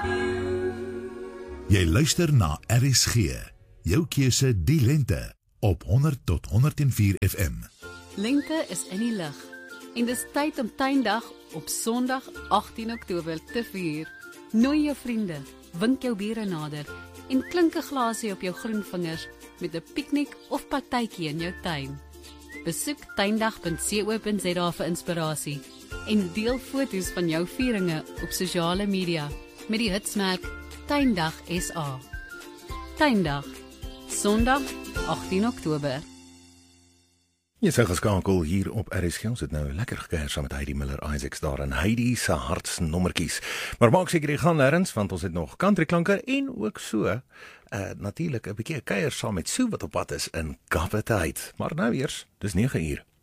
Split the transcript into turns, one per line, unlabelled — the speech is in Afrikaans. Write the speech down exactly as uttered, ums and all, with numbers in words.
Jy luister na R S G, jou keuse die lente, op honderd tot honderd en vier F M.
Lente is in die lug, en dis tyd om tuindag op Sondag agttien Oktober te vier. Nooi jou vriende, wink jou bure nader, en klink 'n glasie op jou groen vingers met 'n piknik of partytjie in jou tuin. Besoek tuindag punt co punt za vir inspirasie en deel foto's van jou vieringe op sosiale media met die hitsmerk Tuindag S A. Tuindag, Sondag agttien Oktober.
Jy sê geskakel hier op R S G, ons het nou lekker gekuier saam met Heidi Miller-Isaacs daar en Heidi se hartsnommertjies. Maar maak seker jy gaan nêrens, want ons het nog countryklanke en ook so, uh, natuurlik 'n bietjie 'n kuier saam met Sue wat op pad is in Kapitheid. Maar nou eers, dis nege uur.